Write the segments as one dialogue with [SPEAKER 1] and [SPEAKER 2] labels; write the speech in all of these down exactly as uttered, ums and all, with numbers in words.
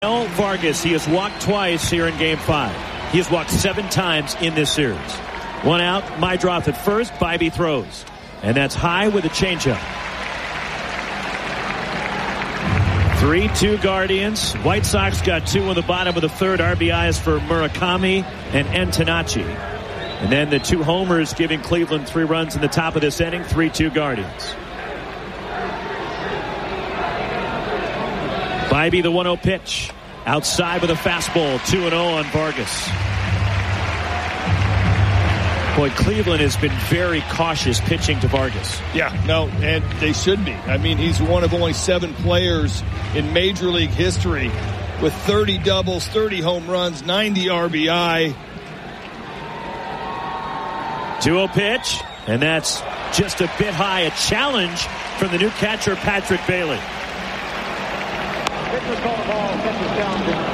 [SPEAKER 1] Rafael Vargas, he has walked twice here in game five. He has walked seven times in this series. One out, Meidroth at first, Bibee throws. And that's high with a changeup. three two Guardians. White Sox got two in the bottom of the third. R B Is for Murakami and Antonacci. And then the two homers giving Cleveland three runs in the top of this inning. three two Guardians. Bibee the one oh pitch. Outside with a fastball. two and oh on Vargas. Boy, Cleveland has been very cautious pitching to Vargas.
[SPEAKER 2] Yeah, no, and they should be. I mean, he's one of only seven players in Major League history with thirty doubles, thirty home runs, ninety R B I.
[SPEAKER 1] two oh pitch, and that's just a bit high. A challenge from the new catcher, Patrick Bailey.
[SPEAKER 3] Pitcher called the ball, catches down.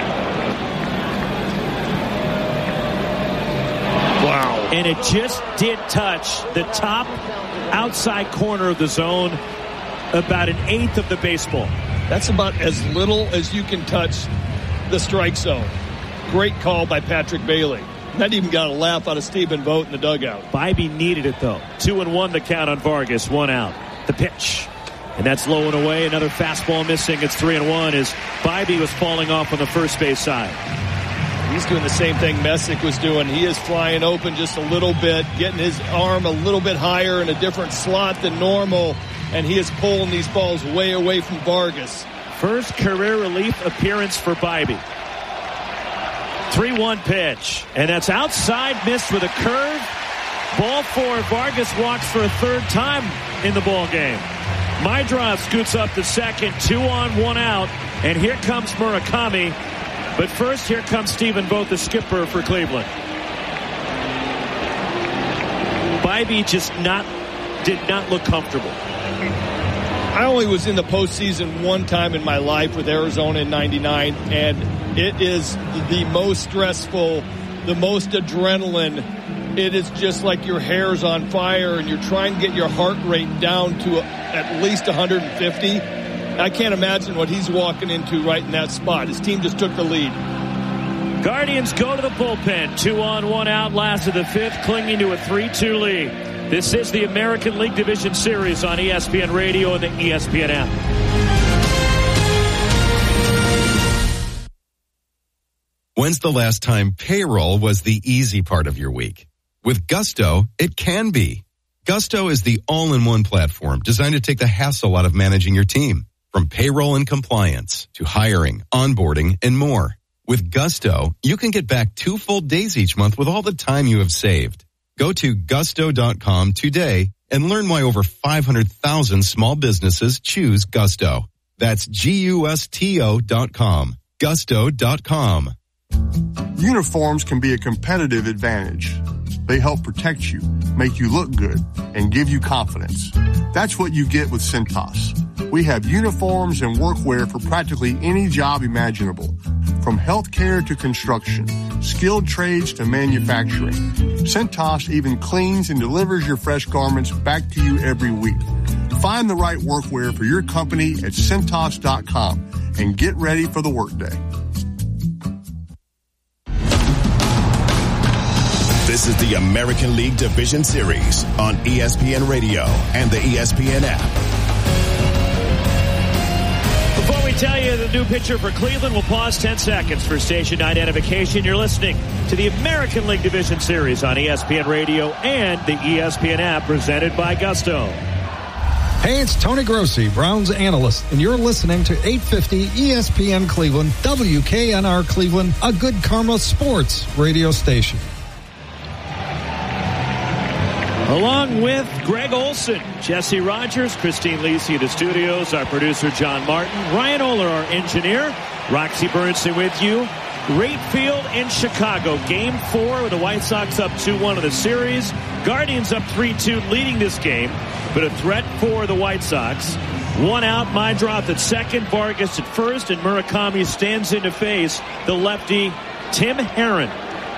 [SPEAKER 2] Wow.
[SPEAKER 1] And it just did touch the top outside corner of the zone, about an eighth of the baseball.
[SPEAKER 2] That's about as little as you can touch the strike zone. Great call by Patrick Bailey. That even got a laugh out of Stephen Vogt in the dugout.
[SPEAKER 1] Bibee needed it, though. Two and one the count on Vargas, one out. The pitch. And that's low and away. Another fastball missing. It's three and one as Bibee was falling off on the first base side.
[SPEAKER 2] He's doing the same thing Messick was doing. He is flying open just a little bit, getting his arm a little bit higher in a different slot than normal, and he is pulling these balls way away from Vargas.
[SPEAKER 1] First career relief appearance for Bibee. three one pitch, and that's outside, missed with a curve. Ball four. Vargas walks for a third time in the ball game. Meidroth scoots up to second, two on, one out, and here comes Murakami. But first, here comes Stephen Vogt, the skipper for Cleveland. Bibee just not did not look comfortable.
[SPEAKER 2] I only was in the postseason one time in my life with Arizona in ninety-nine, and it is the most stressful, the most adrenaline. It is just like your hair's on fire, and you're trying to get your heart rate down to a, at least one hundred fifty. I can't imagine what he's walking into right in that spot. His team just took the lead.
[SPEAKER 1] Guardians go to the bullpen. Two on, one out, last of the fifth, clinging to a three two lead. This is the American League Division Series on E S P N Radio and the E S P N app.
[SPEAKER 4] When's the last time payroll was the easy part of your week? With Gusto, it can be. Gusto is the all-in-one platform designed to take the hassle out of managing your team. From payroll and compliance to hiring, onboarding, and more. With Gusto, you can get back two full days each month with all the time you have saved. Go to gusto dot com today and learn why over five hundred thousand small businesses choose Gusto. That's G U S T O dot com. gusto dot com.
[SPEAKER 5] Uniforms can be a competitive advantage. They help protect you, make you look good, and give you confidence. That's what you get with Cintas. We have uniforms and workwear for practically any job imaginable, from healthcare to construction, skilled trades to manufacturing. Cintas even cleans and delivers your fresh garments back to you every week. Find the right workwear for your company at Cintas dot com and get ready for the workday.
[SPEAKER 6] This is the American League Division Series on E S P N Radio and the E S P N app.
[SPEAKER 1] Before we tell you the new pitcher for Cleveland, we'll pause ten seconds for station identification. You're listening to the American League Division Series on E S P N Radio and the E S P N app, presented by Gusto.
[SPEAKER 7] Hey, it's Tony Grossi, Browns analyst, and you're listening to eight fifty E S P N Cleveland, W K N R Cleveland, a Good Karma sports radio station.
[SPEAKER 1] Along with Greg Olson, Jesse Rogers, Christine Lisi of the studios, our producer John Martin, Ryan Oler, our engineer, Roxy Bernstein with you. Great field in Chicago. Game four with the White Sox up two one in the series. Guardians up three two leading this game, but a threat for the White Sox. One out, Meidroth at second, Vargas at first, and Murakami stands in to face the lefty Tim Herrin.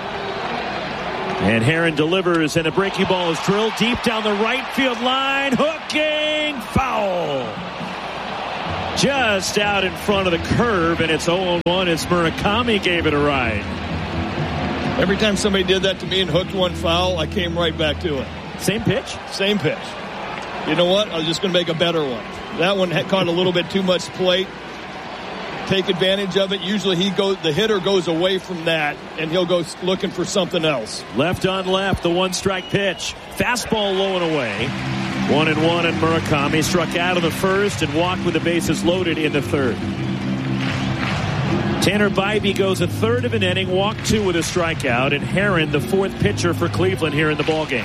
[SPEAKER 1] And Herrin delivers, and a breaking ball is drilled deep down the right field line. Hooking foul. just out in front of the curve, and it's oh one as Murakami gave it a ride.
[SPEAKER 2] Every time somebody did that to me and hooked one foul, I came right back to it.
[SPEAKER 1] Same pitch?
[SPEAKER 2] Same pitch. You know what? I was just going to make a better one. That one had caught a little bit too much plate. Take advantage of it. Usually he goes, the hitter goes away from that, and he'll go looking for something else.
[SPEAKER 1] Left on left, the one-strike pitch. Fastball low and away. One and one, and Murakami struck out of the first and walked with the bases loaded in the third. Tanner Bybee goes a third of an inning, walked two with a strikeout, and Herron, the fourth pitcher for Cleveland here in the ballgame.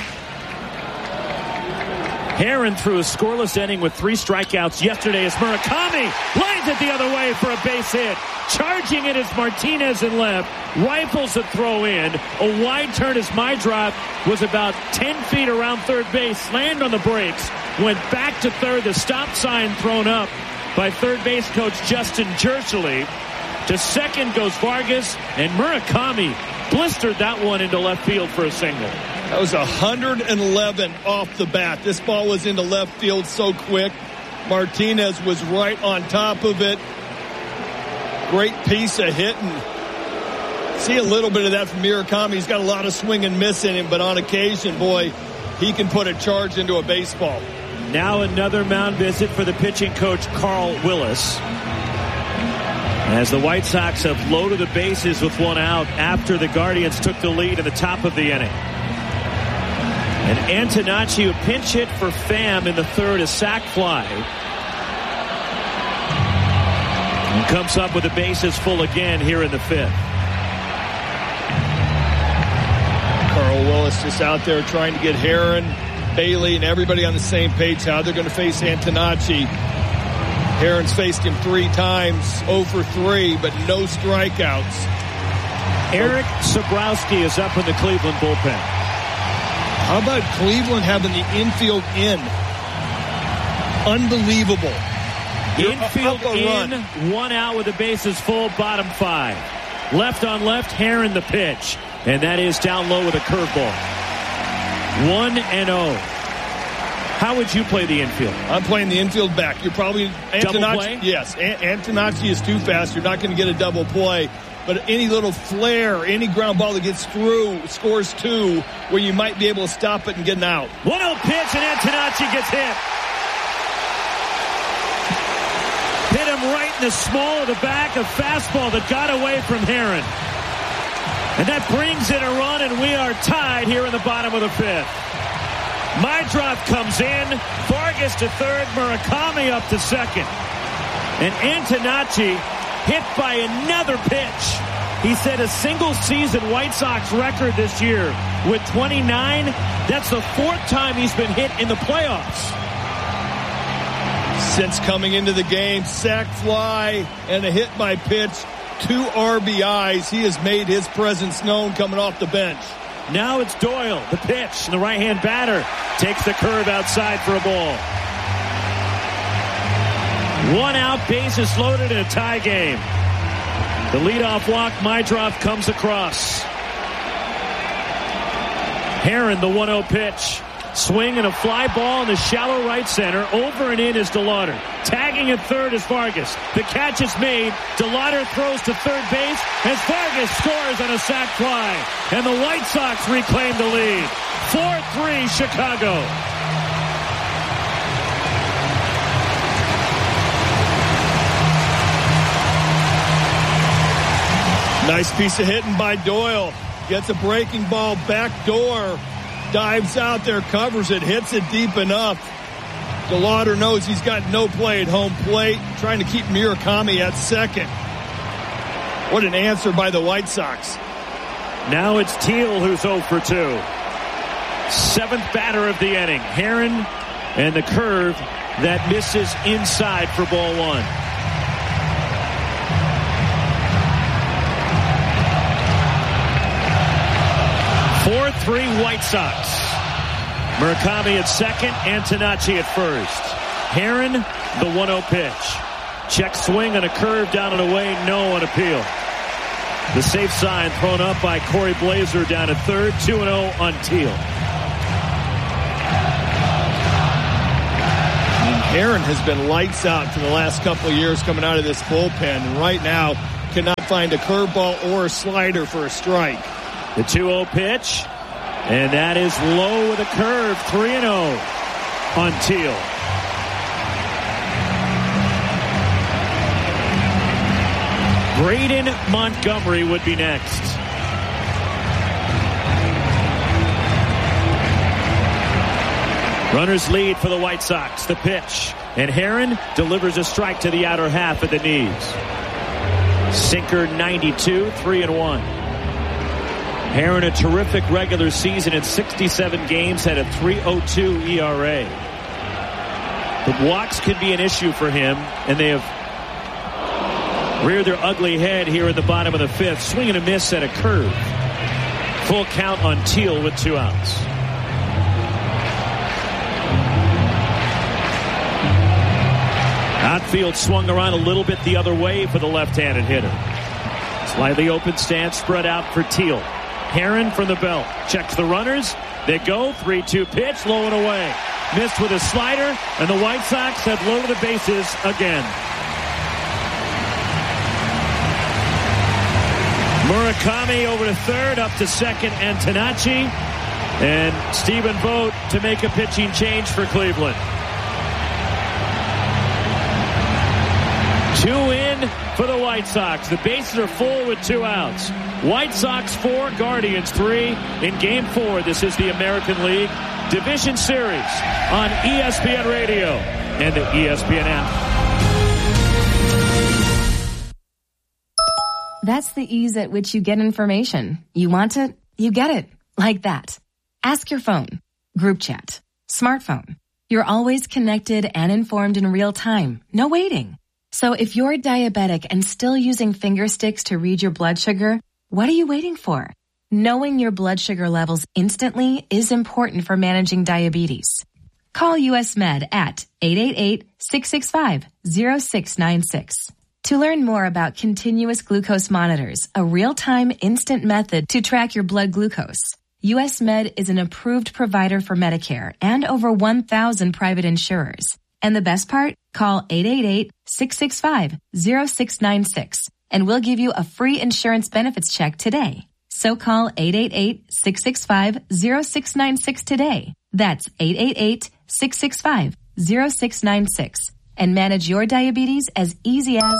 [SPEAKER 1] Herron threw a scoreless inning with three strikeouts yesterday as Murakami lines it the other way for a base hit. Charging it is Martinez in left. Rifles a throw in. A wide turn as Mydrop was about ten feet around third base. Slammed on the brakes. Went back to third. The stop sign thrown up by third base coach Justin Jershely. To second goes Vargas, and Murakami blistered that one into left field for a single.
[SPEAKER 2] That was one hundred eleven off the bat. This ball was into left field so quick. Martinez was right on top of it. Great piece of hitting. See a little bit of that from Murakami. He's got a lot of swing and miss in him, but on occasion, boy, he can put a charge into a baseball.
[SPEAKER 1] Now another mound visit for the pitching coach, Carl Willis. As the White Sox have loaded the bases with one out after the Guardians took the lead in the top of the inning. And Antonacci, a pinch hit for Pham in the third, a sac fly. And comes up with the bases full again here in the fifth.
[SPEAKER 2] Carl Willis just out there trying to get Herron, Bailey, and everybody on the same page how they're going to face Antonacci. Herron's faced him three times, oh for three, but no strikeouts.
[SPEAKER 1] Eric Sabrowski is up in the Cleveland bullpen.
[SPEAKER 2] How about Cleveland having the infield in? Unbelievable.
[SPEAKER 1] Infield in, one out with the bases full, bottom five. Left on left, Herron the pitch. And that is down low with a curveball. one and oh. How would you play the infield?
[SPEAKER 2] I'm playing the infield back. You're probably
[SPEAKER 1] double play?
[SPEAKER 2] Yes, Antonacci is too fast. You're not going to get a double play. But any little flare, any ground ball that gets through scores two, where you might be able to stop it and get an out.
[SPEAKER 1] one oh pitch, and Antonacci gets hit. Hit him right in the small of the back, a fastball that got away from Herron. And that brings in a run, and we are tied here in the bottom of the fifth. Mydrop comes in, Vargas to third, Murakami up to second. And Antonacci hit by another pitch. He set a single-season White Sox record this year with twenty-nine. That's the fourth time he's been hit in the playoffs.
[SPEAKER 2] Since coming into the game, sac fly and a hit by pitch, two R B Is. He has made his presence known coming off the bench.
[SPEAKER 1] Now it's Doyle, the pitch, and the right-hand batter takes the curve outside for a ball. One out, bases loaded in a tie game. The leadoff walk, Mydrop comes across. Herron, the one oh pitch. Swing and a fly ball in the shallow right center. Over and in is DeLauder. Tagging at third is Vargas. The catch is made. DeLauder throws to third base as Vargas scores on a sac fly. And the White Sox reclaim the lead. four three Chicago.
[SPEAKER 2] Nice piece of hitting by Doyle. Gets a breaking ball back door. Dives out there, covers it, hits it deep enough. DeLauder knows he's got no play at home plate, trying to keep Murakami at second. What an answer by the White Sox.
[SPEAKER 1] Now it's Teal who's oh for two. Seventh batter of the inning. Herron and the curve that misses inside for ball one. four three White Sox. Murakami at second, Antonacci at first. Herron, the one oh pitch. Check swing on a curve down and away, no on appeal. The safe sign thrown up by Corey Blazer down at third, two and oh on Teal.
[SPEAKER 2] Aaron has been lights out for the last couple of years coming out of this bullpen. And right now, cannot find a curveball or a slider for a strike.
[SPEAKER 1] The two oh pitch. And that is low with a curve. three and oh on Teal. Braden Montgomery would be next. Runners lead for the White Sox. The pitch. And Herron delivers a strike to the outer half of the knees. Sinker ninety-two, three and one. Herron, a terrific regular season in sixty-seven games, had a three oh two E R A. But walks can be an issue for him, and they have reared their ugly head here at the bottom of the fifth. Swing and a miss at a curve. Full count on Teal with two outs. Outfield swung around a little bit the other way for the left-handed hitter. Slightly open stance spread out for Teal. Herron from the belt. Checks the runners. They go. three two pitch. Low and away. Missed with a slider. And the White Sox have loaded the bases again. Murakami over to third. Up to second. Antonacci. And Stephen Vogt to make a pitching change for Cleveland. Two in for the White Sox. The bases are full with two outs. White Sox four, Guardians three in game four. This is the American League Division Series on E S P N Radio and the E S P N app.
[SPEAKER 8] That's the ease at which you get information. You want it, you get it. Like that. Ask your phone. Group chat. Smartphone. You're always connected and informed in real time. No waiting. So if you're diabetic and still using finger sticks to read your blood sugar, what are you waiting for? Knowing your blood sugar levels instantly is important for managing diabetes. Call U S Med at eight eight eight, six six five, zero six nine six. To learn more about continuous glucose monitors, a real-time instant method to track your blood glucose, U S Med is an approved provider for Medicare and over one thousand private insurers. And the best part? Call eight eight eight, six six five, zero six nine six and we'll give you a free insurance benefits check today. So call eight eight eight, six six five, zero six nine six today. That's eight eight eight, six six five, zero six nine six and manage your diabetes as easy as...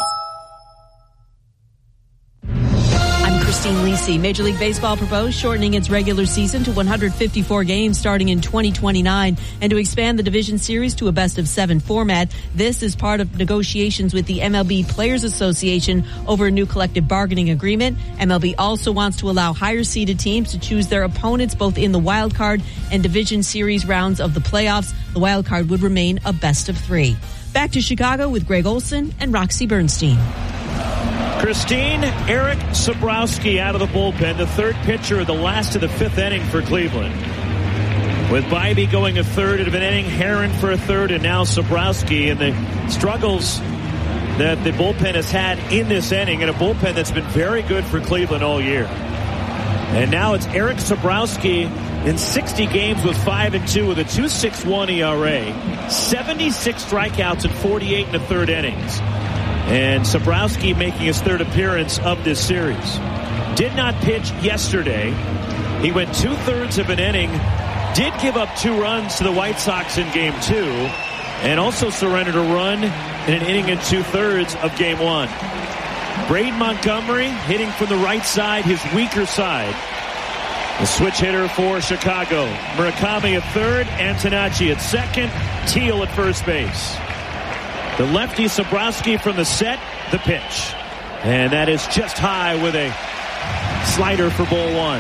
[SPEAKER 9] Christine Lisi. Major League Baseball proposed shortening its regular season to one hundred fifty-four games starting in twenty twenty-nine and to expand the division series to a best of seven format. This is part of negotiations with the M L B Players Association over a new collective bargaining agreement. M L B also wants to allow higher seeded teams to choose their opponents both in the wild card and division series rounds of the playoffs. The wild card would remain a best of three. Back to Chicago with Greg Olson and Roxy Bernstein.
[SPEAKER 1] Christine, Eric Sabrowski out of the bullpen, the third pitcher of the last of the fifth inning for Cleveland. With Bybee going a third of an inning, Herron for a third, and now Sabrowski, and the struggles that the bullpen has had in this inning, and a bullpen that's been very good for Cleveland all year. And now it's Eric Sabrowski in sixty games with five and two with a two point six one E R A, seventy-six strikeouts in forty-eight and a third innings. And Sabrowski making his third appearance of this series. Did not pitch yesterday. He went two-thirds of an inning. Did give up two runs to the White Sox in game two. And also surrendered a run in an inning and two-thirds of game one. Braden Montgomery hitting from the right side, his weaker side. The switch hitter for Chicago. Murakami at third, Antonacci at second, Teal at first base. The lefty Sabrowski from the set, the pitch. And that is just high with a slider for ball one.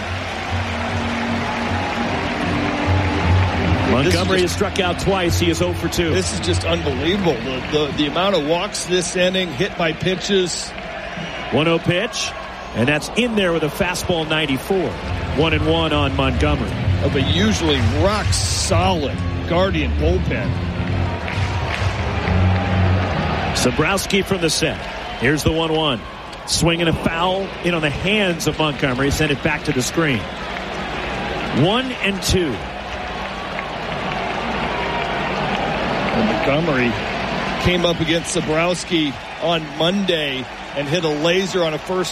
[SPEAKER 1] Montgomery has struck out twice. He is oh for two.
[SPEAKER 2] This is just unbelievable. The, the, the amount of walks this inning, hit by pitches.
[SPEAKER 1] one oh pitch. And that's in there with a fastball ninety-four. One and one on Montgomery.
[SPEAKER 2] Of a usually rock solid Guardian bullpen.
[SPEAKER 1] Sabrowski from the set. Here's the one one. Swinging a foul in on the hands of Montgomery. Send it back to the screen. One and two.
[SPEAKER 2] Montgomery came up against Zabrowski on Monday and hit a laser on a first